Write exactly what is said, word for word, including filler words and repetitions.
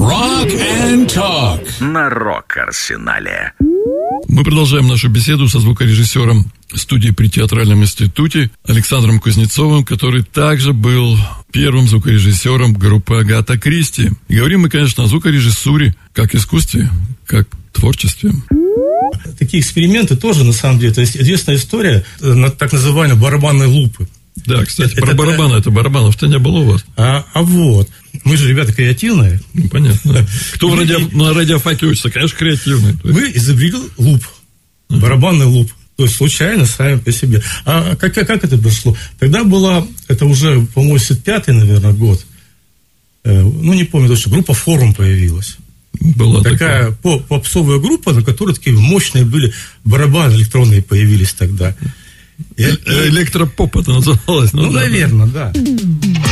Rock and Talk на Рок-Арсенале. Мы продолжаем нашу беседу со звукорежиссером студии при Театральном институте Александром Кузнецовым, который также был первым звукорежиссером группы Агата Кристи. И говорим мы, конечно, о звукорежиссуре как искусстве, как творчестве. Такие эксперименты тоже, на самом деле, то есть известная история на так называемой барабанной лупы. Да, кстати, это, про это, барабаны, это барабанов-то не было у вас. А, а вот, мы же ребята креативные. Ну, понятно. Кто в радио, на радиофаке учится, конечно, креативный. Вы изобрели луп, барабанный луп. То есть случайно, сами по себе. А как, как это прошло? Тогда была, это уже, по-моему, семьдесят пятый, наверное, год. Ну, не помню точно, группа «Форум» появилась. Была такая, такая. Попсовая группа, на которой такие мощные были барабаны электронные появились тогда. Электропоп это называлось. Ну, ну да, наверное, да.